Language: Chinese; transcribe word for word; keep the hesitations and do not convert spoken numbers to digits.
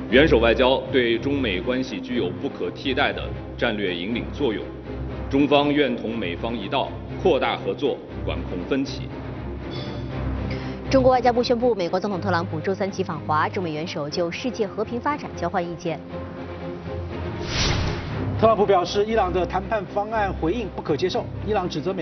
元首外交对中美关系具有不可替代的战略引领作用，中方愿同美方一道，扩大合作，管控分歧。 中国外交部宣布，美国总统特朗普周三起访华，中美元首就世界和平发展交换意见。 特朗普表示，伊朗的谈判方案回应不可接受，伊朗指责美。